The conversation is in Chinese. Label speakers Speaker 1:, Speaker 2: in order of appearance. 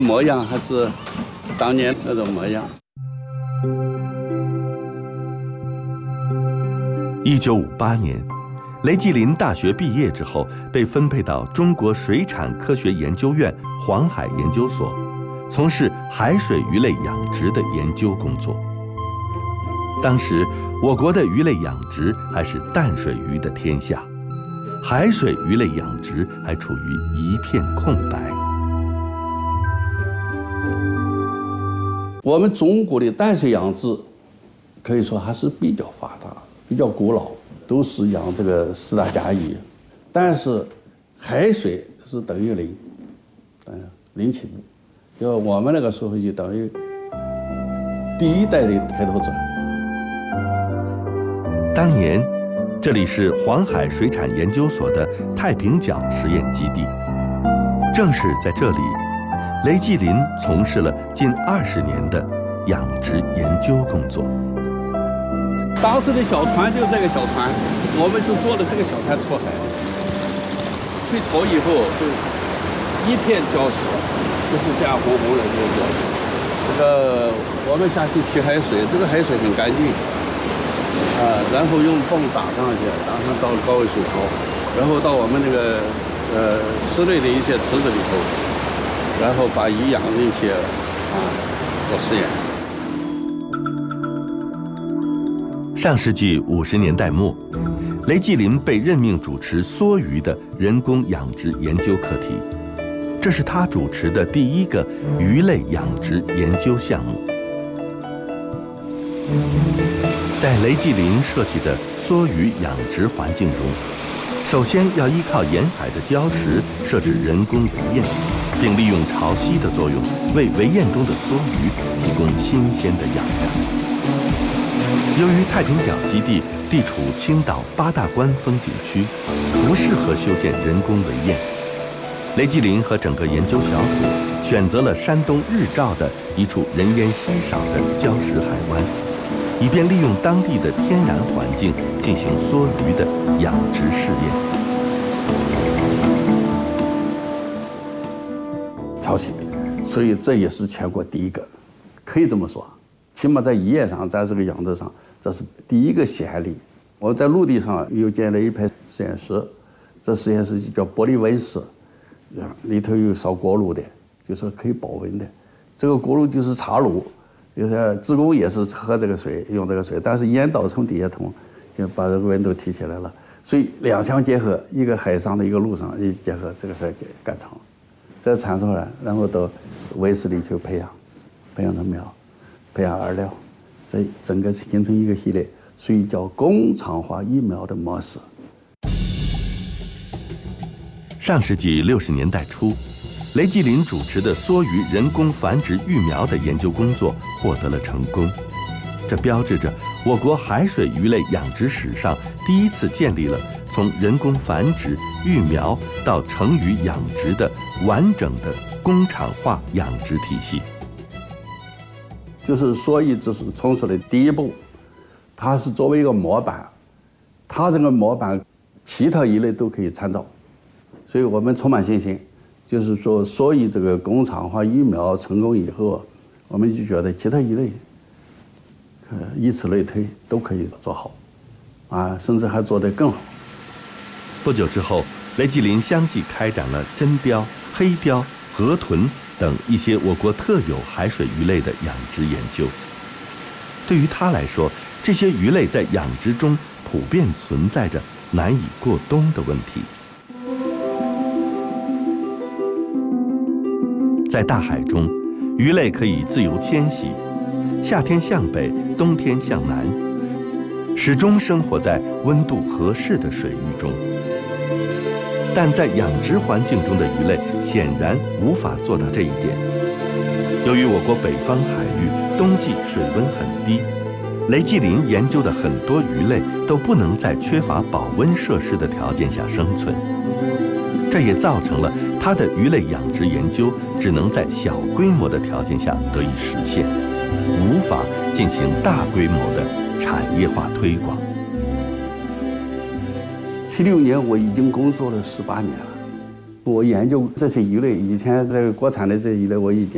Speaker 1: 模样还是当年那种模样。
Speaker 2: 1958年，雷继林大学毕业之后，被分配到中国水产科学研究院黄海研究所，从事海水鱼类养殖的研究工作。当时，我国的鱼类养殖还是淡水鱼的天下，海水鱼类养殖还处于一片空白。
Speaker 1: 我们中国的淡水养殖可以说还是比较发达、比较古老，都是养这个四大家鱼，但是海水是等于零，零起步。就我们那个时候就等于第一代的开拓者。
Speaker 2: 当年，这里是黄海水产研究所的太平角实验基地。正是在这里，雷继林从事了近20年的养殖研究工作。
Speaker 1: 当时的小船就是这个小船，我们是坐的这个小船出海，退潮以后就一片礁石，就是这样红红的这个礁石。这个我们下去提海水，这个海水很干净。然后用泵打上去，打上到高位水槽，然后到我们这个室内的一些池子里头，然后把鱼养进去做实验。
Speaker 2: 上世纪50年代末，雷继林被任命主持梭鱼的人工养殖研究课题，这是他主持的第一个鱼类养殖研究项目。在雷继林设计的梭鱼养殖环境中，首先要依靠沿海的礁石设置人工围堰，并利用潮汐的作用，为围堰中的梭鱼提供新鲜的养料。由于太平角基地地处青岛八大关风景区，不适合修建人工围堰，雷继林和整个研究小组选择了山东日照的一处人烟稀少的礁石海湾，以便利用当地的天然环境进行梭鱼的养殖试验。
Speaker 1: 潮汐，所以这也是全国第一个，可以这么说，起码在渔业上，在这个养殖上，这是第一个先例。我在陆地上又建了一排实验室，这实验室就叫玻璃温室，里头有烧锅炉的，就是可以保温的。这个锅炉就是茶炉。有些职工也是喝这个水，用这个水，但是烟道从底下通，就把这个温度提起来了。所以两相结合，一个海上的一个陆上一起结合，这个事儿干成了。这产出来，然后到温室里去培养成苗，培养饵料，这整个形成一个系列，所以叫工厂化育苗的模式。
Speaker 2: 上世纪60年代初，雷继林主持的梭鱼人工繁殖育苗的研究工作获得了成功，这标志着我国海水鱼类养殖史上第一次建立了从人工繁殖、育苗到成鱼养殖的完整的工厂化养殖体系。
Speaker 1: 就是梭鱼只是冲出来的第一步，它是作为一个模板，它这个模板其他鱼类都可以参照，所以我们充满信心。就是说，所以这个工厂化育苗成功以后，我们就觉得其他鱼类，以此类推都可以做好，甚至还做得更好。
Speaker 2: 不久之后，雷继林相继开展了真鲷、黑鲷、河豚等一些我国特有海水鱼类的养殖研究。对于他来说，这些鱼类在养殖中普遍存在着难以过冬的问题。在大海中，鱼类可以自由迁徙，夏天向北，冬天向南，始终生活在温度合适的水域中。但在养殖环境中的鱼类显然无法做到这一点。由于我国北方海域冬季水温很低，雷继林研究的很多鱼类都不能在缺乏保温设施的条件下生存。这也造成了他的鱼类养殖研究只能在小规模的条件下得以实现，无法进行大规模的产业化推广。
Speaker 1: 76年我已经工作了18年了，我研究这些鱼类，以前这个国产的这些鱼类我已经